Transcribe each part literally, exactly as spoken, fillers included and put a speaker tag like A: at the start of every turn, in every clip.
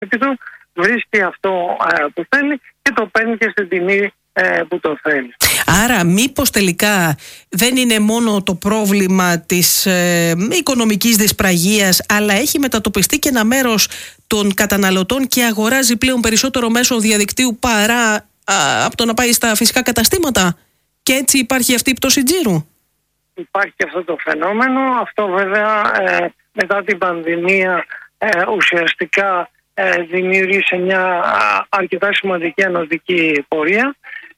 A: του, βρίσκει αυτό ε, που θέλει και το παίρνει και στην τιμή ε, που το θέλει.
B: Άρα μήπως τελικά δεν είναι μόνο το πρόβλημα της ε, οικονομικής δυσπραγίας, αλλά έχει μετατοπιστεί και ένα μέρος των καταναλωτών και αγοράζει πλέον περισσότερο μέσω διαδικτύου παρά α, από το να πάει στα φυσικά καταστήματα, και έτσι υπάρχει αυτή η πτώση τζίρου?
A: Υπάρχει και αυτό το φαινόμενο. Αυτό βέβαια ε, μετά την πανδημία ε, ουσιαστικά ε, δημιούργησε μια αρκετά σημαντική ανωδική πορεία.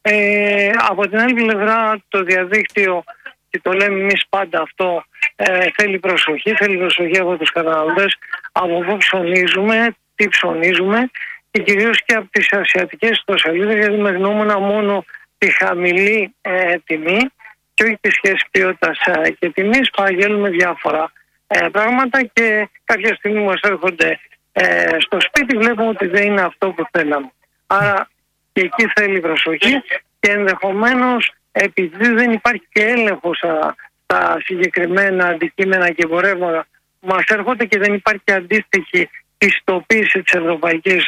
A: Ε, από την άλλη πλευρά το διαδίκτυο, και το λέμε εμείς πάντα αυτό, ε, θέλει προσοχή, θέλει προσοχή από τους καταναλωτές, από πού ψωνίζουμε, τι ψωνίζουμε, και κυρίως και από τις ασιατικές ιστοσελίδες, γιατί με γνώμονα μόνο τη χαμηλή ε, τιμή και όχι τη σχέση ποιότητας ε, και τιμής, παραγγέλνουμε διάφορα ε, πράγματα και κάποια στιγμή μας έρχονται ε, στο σπίτι, βλέπουμε ότι δεν είναι αυτό που θέλαμε. Άρα και εκεί θέλει προσοχή, και ενδεχομένως επειδή δεν υπάρχει και έλεγχος στα συγκεκριμένα αντικείμενα και εμπορεύματα που μας έρχονται και δεν υπάρχει και αντίστοιχη πιστοποίηση της Ευρωπαϊκής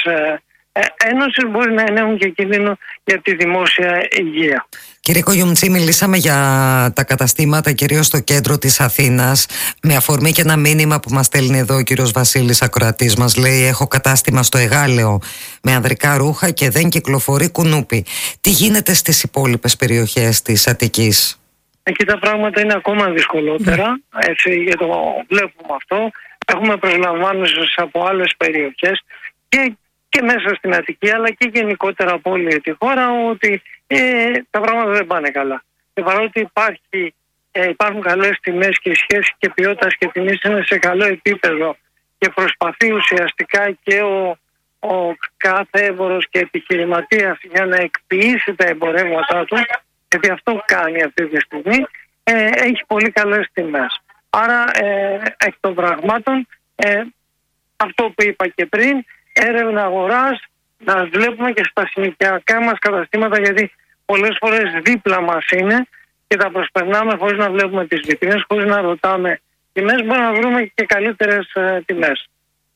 A: Ένωσης, μπορεί να ενέχουν και κίνδυνο για τη δημόσια υγεία.
C: Κύριε Κογιουμτζή, μιλήσαμε για τα καταστήματα κυρίως στο κέντρο της Αθήνας, με αφορμή και ένα μήνυμα που μας στέλνει εδώ ο κύριος Βασίλης, ακροατής μας. Λέει: έχω κατάστημα στο Εγάλεο με ανδρικά ρούχα και δεν κυκλοφορεί κουνούπι. Τι γίνεται στις υπόλοιπες περιοχές της Αττικής?
A: Εκεί τα πράγματα είναι ακόμα δυσκολότερα, έτσι, για το βλέπουμε αυτό. Έχουμε προσλαμβάνωσες από άλλες περιοχές και και μέσα στην Αττική, αλλά και γενικότερα από όλη τη χώρα, ότι ε, τα πράγματα δεν πάνε καλά. Και παρότι υπάρχει, ε, υπάρχουν καλές τιμές και η σχέση και ποιότητας και τιμής είναι σε καλό επίπεδο και προσπαθεί ουσιαστικά και ο, ο κάθε έμπορος και επιχειρηματίας για να εκποιήσει τα εμπορεύματά του, γιατί αυτό κάνει αυτή τη στιγμή, ε, έχει πολύ καλές τιμές. Άρα, ε, εκ των πραγμάτων, ε, αυτό που είπα και πριν, έρευνα αγοράς, να βλέπουμε και στα συνοικιακά μας καταστήματα, γιατί πολλές φορές δίπλα μας είναι και τα προσπερνάμε χωρίς να βλέπουμε τις βιτρίνες, χωρίς να ρωτάμε τιμές, μπορούμε να βρούμε και καλύτερες ε, τιμές.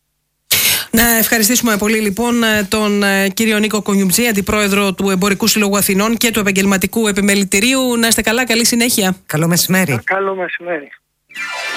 B: Να ευχαριστήσουμε πολύ λοιπόν τον κύριο Νίκο Κογιουμτζή, αντιπρόεδρο του Εμπορικού Συλλόγου Αθηνών και του Επαγγελματικού Επιμελητηρίου. Να είστε καλά, καλή συνέχεια.
C: Καλό μεσημέρι.
A: Καλό μεσημέρι.